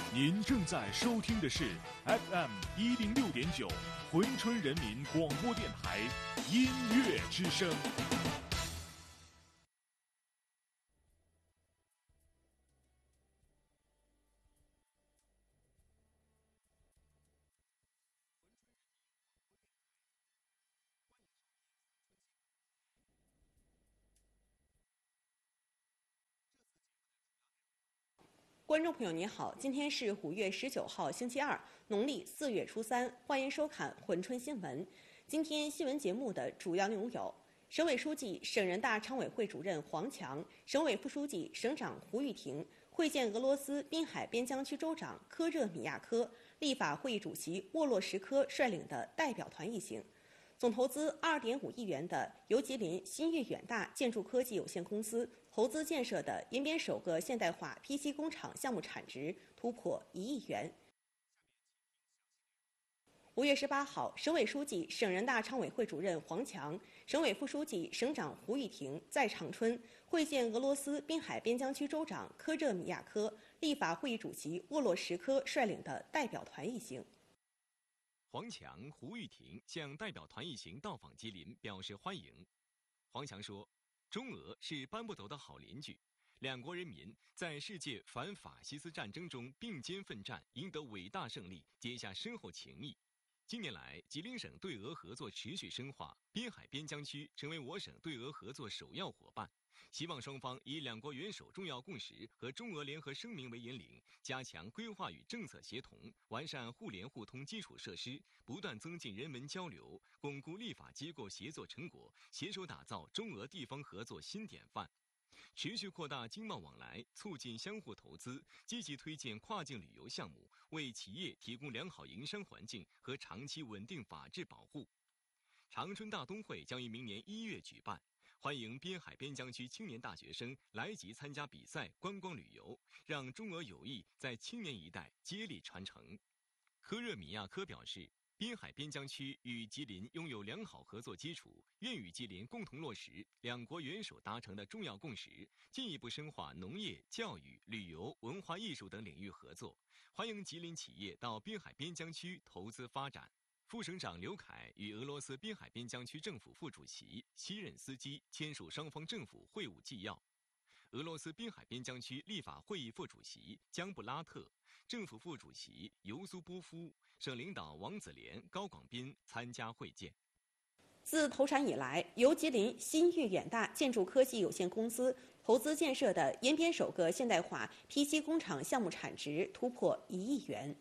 您正在收听的是 FM106.9珲春人民广播电台音乐之声。 观众朋友您好，今天是5月19号星期二，农历4月初3，欢迎收看珲春新闻。今天新闻节目的主要内容有：省委书记、省人大常委会主任黄强，省委副书记、省长胡玉婷会见俄罗斯滨海边疆区州长科热米亚科，立法会议主席沃洛什科率领的代表团一行。总投资2.5亿元的由吉林新域远大建筑科技有限公司投资建设的延边首个现代化 PC 工厂项目产值突破1亿元。5月18号，省委书记、省人大常委会主任黄强，省委副书记、省长胡玉婷在长春会见俄罗斯滨海边疆区州长科热米亚科，立法会议主席沃洛什科率领的代表团一行。 黄强、胡玉婷向代表团一行到访吉林表示欢迎。黄强说，中俄是搬不走的好邻居，两国人民在世界反法西斯战争中并肩奋战，赢得伟大胜利，结下深厚情谊。近年来，吉林省对俄合作持续深化，滨海边疆区成为我省对俄合作首要伙伴。希望双方以两国元首重要共识和中俄联合声明为引领，加强规划与政策协同，完善互联互通基础设施，不断增进人文交流，巩固立法机构协作成果，携手打造中俄地方合作新典范。持续扩大经贸往来，促进相互投资，积极推进跨境旅游项目，为企业提供良好营商环境和长期稳定法治保护。长春大冬会将于明年1月举办，欢迎滨海边疆区青年大学生来吉参加比赛、观光旅游，让中俄友谊在青年一代接力传承。科热米亚科表示，滨海边疆区与吉林拥有良好合作基础，愿与吉林共同落实两国元首达成的重要共识，进一步深化农业、教育、旅游、文化艺术等领域合作，欢迎吉林企业到滨海边疆区投资发展。副省长刘凯与俄罗斯滨海边疆区政府副主席西任斯基签署双方政府会晤纪要。俄罗斯滨海边疆区立法会议副主席江布拉特、政府副主席尤苏波夫、省领导王子廉、高广斌参加会见。 自投产以来，由吉林新域远大建筑科技有限公司投资建设的延边首个现代化 PC 工厂项目产值突破1亿元。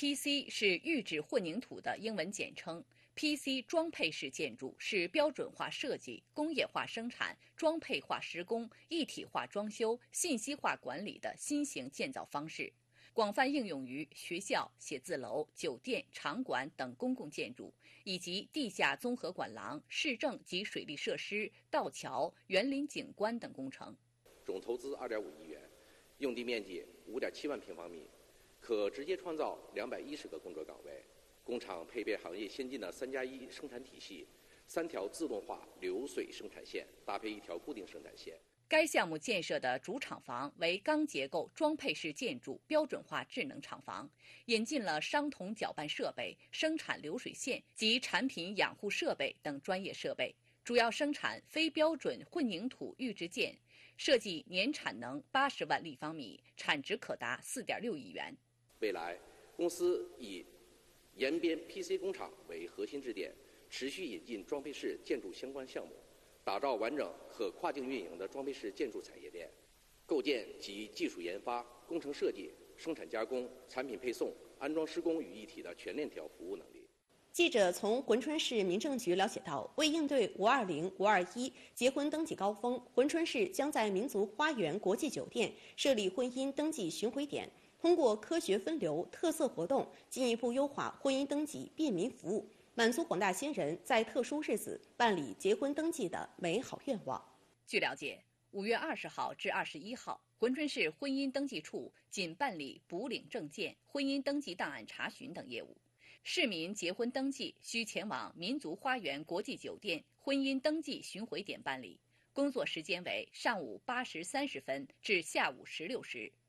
PC 是预制混凝土的英文简称。PC 装配式建筑是标准化设计、工业化生产、装配化施工、一体化装修、信息化管理的新型建造方式，广泛应用于学校、写字楼、酒店、场馆等公共建筑，以及地下综合管廊、市政及水利设施、道桥、园林景观等工程。 总投资2.5亿元，用地面积5.7万平方米，可直接创造210个工作岗位。工厂配备行业先进的3+1生产体系，3条自动化流水生产线搭配1条固定生产线。 该项目建设的主厂房为钢结构装配式建筑标准化智能厂房，引进了商铜搅拌设备、生产流水线及产品养护设备等专业设备，主要生产非标准混凝土预制件，设计年产能80万立方米，产值可达4.6亿元。 未来，公司以延边 PC 工厂为核心支点，持续引进装配式建筑相关项目，打造完整可跨境运营的装配式建筑产业链，构建集技术研发、工程设计、生产加工、产品配送、安装施工于一体的全链条服务能力。 记者从珲春市民政局了解到，为应对520、521结婚登记高峰，珲春市将在民族花园国际酒店设立婚姻登记巡回点，通过科学分流、特色活动，进一步优化婚姻登记便民服务，满足广大新人在特殊日子办理结婚登记的美好愿望。 据了解，5月20号至21号，珲春市婚姻登记处仅办理补领证件、婚姻登记档案查询等业务。市民结婚登记需前往民族花园国际酒店婚姻登记巡回点办理，工作时间为上午8时30分至下午16时。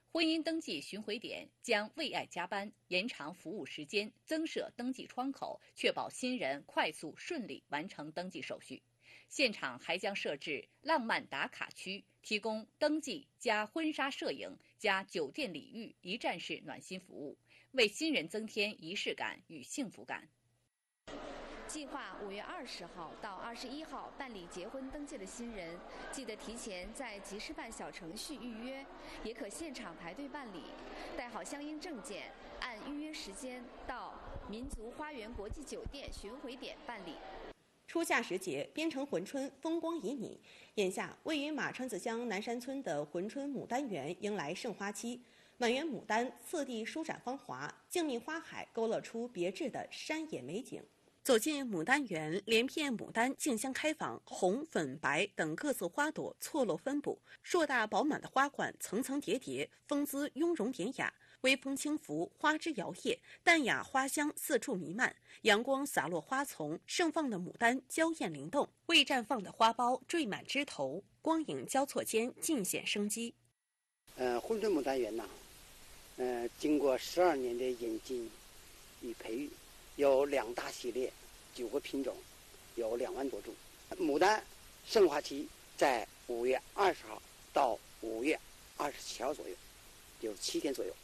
婚姻登记巡回点将为爱加班，延长服务时间，增设登记窗口，确保新人快速顺利完成登记手续。现场还将设置浪漫打卡区，提供登记加婚纱摄影加酒店礼遇一站式暖心服务，为新人增添仪式感与幸福感。 计划5月20号到21号办理结婚登记的新人，记得提前在集市办小程序预约，也可现场排队办理。带好相应证件，按预约时间到民族花园国际酒店巡回点办理。 初夏时节，边城珲春风光旖旎。眼下，位于马川子乡南山村的珲春牡丹园迎来盛花期，满园牡丹次第舒展芳华，静谧花海勾勒出别致的山野美景。走进牡丹园，连片牡丹竞相开放，红、粉、白等各色花朵错落分布，硕大饱满的花冠层层叠叠，风姿雍容典雅。微风轻拂，花枝摇曳，淡雅花香四处弥漫，阳光洒落花丛，盛放的牡丹娇艳灵动，未绽放的花苞缀满枝头，光影交错间尽显生机。 珲春牡丹园经过12年的引进与培育，有2大系列，9个品种，有2万多株。牡丹盛花期在5月20号到5月27号左右，就是7天左右。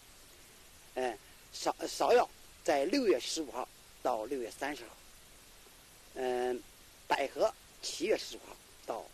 芍药在6月15号到6月30号。百合7月15号到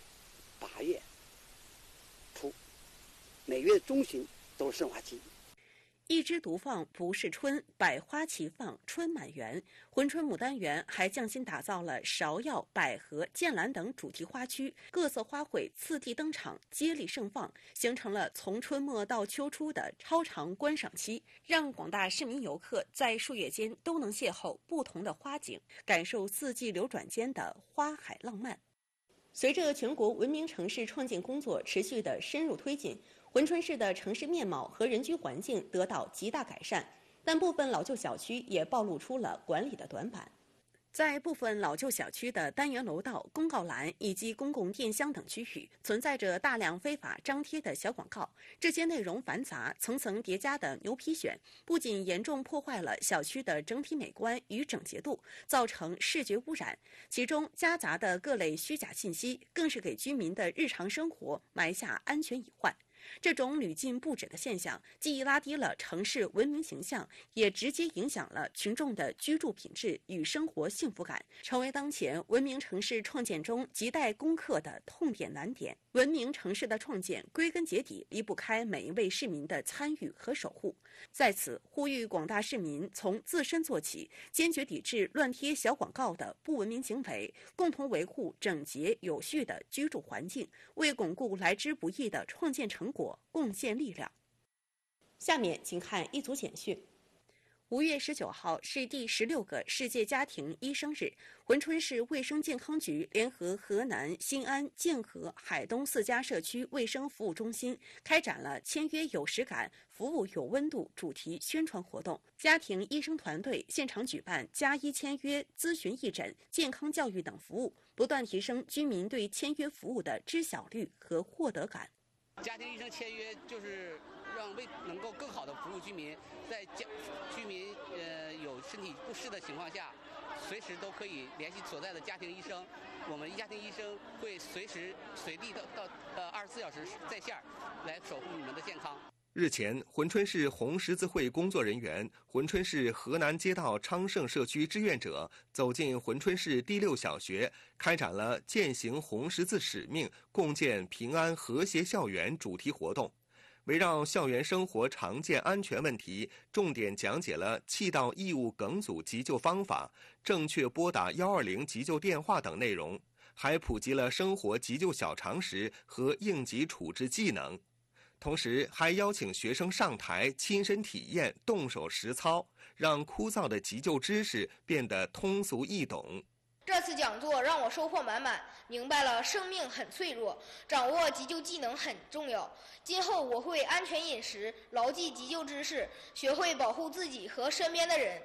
8月初，每月中旬都是盛花期。 一枝独放不是春，百花齐放春满园。珲春牡丹园还匠心打造了芍药、百合、剑兰等主题花区，各色花卉次第登场，接力盛放，形成了从春末到秋初的超长观赏期，让广大市民游客在数月间都能邂逅不同的花景，感受四季流转间的花海浪漫。随着全国文明城市创建工作持续的深入推进，珲春市的城市面貌和人居环境得到极大改善，但部分老旧小区也暴露出了管理的短板。在部分老旧小区的单元楼道、公告栏以及公共电箱等区域，存在着大量非法张贴的小广告，这些内容繁杂、层层叠加的牛皮癣，不仅严重破坏了小区的整体美观与整洁度，造成视觉污染。其中夹杂的各类虚假信息，更是给居民的日常生活埋下安全隐患。这种屡禁不止的现象，既拉低了城市文明形象，也直接影响了群众的居住品质与生活幸福感，成为当前文明城市创建中亟待攻克的痛点难点。文明城市的创建，归根结底离不开每一位市民的参与和守护。在此，呼吁广大市民从自身做起，坚决抵制乱贴小广告的不文明行为，共同维护整洁有序的居住环境，为巩固来之不易的创建成果贡献力量。下面请看一组简讯。5月19号是第16个世界家庭医生日，珲春市卫生健康局联合河南、新安、建和、海东4家社区卫生服务中心，开展了签约有实感、服务有温度主题宣传活动。家庭医生团队现场举办家医签约、咨询义诊、健康教育等服务，不断提升居民对签约服务的知晓率和获得感。 家庭医生签约就是能够更好的服务居民，在居民有身体不适的情况下，随时都可以联系所在的家庭医生。我们家庭医生会随时随地到24小时在线来守护你们的健康。 日前，珲春市红十字会工作人员、珲春市河南街道昌盛社区志愿者走进珲春市第6小学，开展了践行红十字使命，共建平安和谐校园主题活动。围绕校园生活常见安全问题，重点讲解了气道异物梗阻急救方法、正确拨打120急救电话等内容，还普及了生活急救小常识和应急处置技能。同时还邀请学生上台亲身体验、动手实操，让枯燥的急救知识变得通俗易懂。 这次讲座让我收获满满，明白了生命很脆弱，掌握急救技能很重要。今后我会安全饮食，牢记急救知识，学会保护自己和身边的人。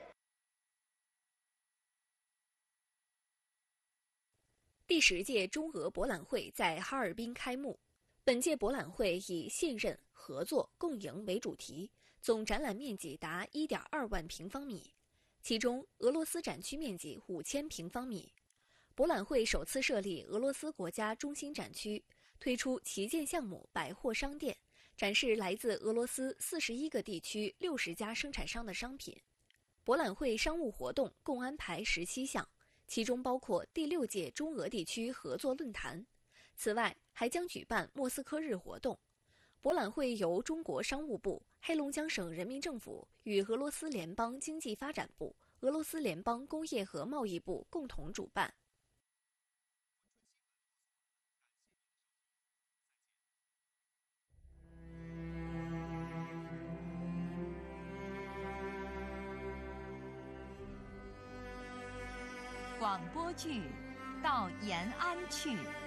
第10届中俄博览会在哈尔滨开幕。 本届博览会以信任、合作、共赢为主题，总展览面积达 1.2 万平方米，其中俄罗斯展区面积5000平方米。博览会首次设立俄罗斯国家中心展区，推出旗舰项目百货商店，展示来自俄罗斯41个地区60家生产商的商品。博览会商务活动共安排17项，其中包括第6届中俄地区合作论坛。此外，还将举办莫斯科日活动。博览会由中国商务部、黑龙江省人民政府与俄罗斯联邦经济发展部、俄罗斯联邦工业和贸易部共同主办。 广播剧《到延安去》。